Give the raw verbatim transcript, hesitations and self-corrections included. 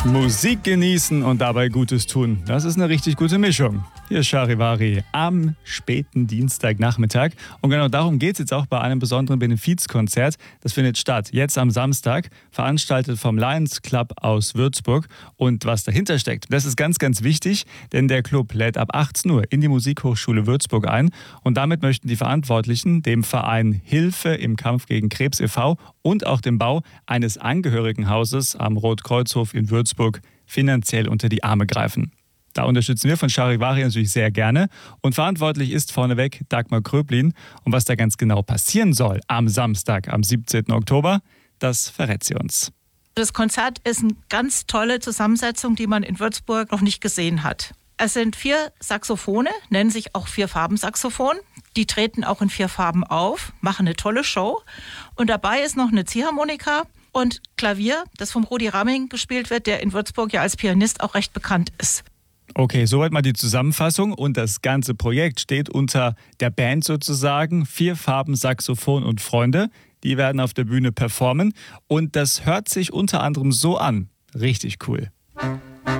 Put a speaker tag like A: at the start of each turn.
A: Musik genießen und dabei Gutes tun. Das ist eine richtig gute Mischung. Hier ist Charivari am späten Dienstagnachmittag. Und genau darum geht es jetzt auch bei einem besonderen Benefizkonzert. Das findet statt jetzt am Samstag, veranstaltet vom Lions Club aus Würzburg. Und was dahinter steckt, das ist ganz, ganz wichtig, denn der Club lädt ab achtzehn Uhr in die Musikhochschule Würzburg ein. Und damit möchten die Verantwortlichen dem Verein Hilfe im Kampf gegen Krebs e V und auch dem Bau eines Angehörigenhauses am Rotkreuzhof in Würzburg finanziell unter die Arme greifen. Da unterstützen wir von Charivari natürlich sehr gerne. Und verantwortlich ist vorneweg Dagmar Kröblin. Und was da ganz genau passieren soll am Samstag, am siebzehnten Oktober, das verrät sie uns.
B: Das Konzert ist eine ganz tolle Zusammensetzung, die man in Würzburg noch nicht gesehen hat. Es sind vier Saxophone, nennen sich auch Vier-Farben-Saxophon. Die treten auch in vier Farben auf, machen eine tolle Show. Und dabei ist noch eine Ziehharmonika und Klavier, das vom Rudi Ramming gespielt wird, der in Würzburg ja als Pianist auch recht bekannt ist.
A: Okay, soweit mal die Zusammenfassung. Und das ganze Projekt steht unter der Band sozusagen. Vier Farben, Saxophon und Freunde. Die werden auf der Bühne performen. Und das hört sich unter anderem so an. Richtig cool.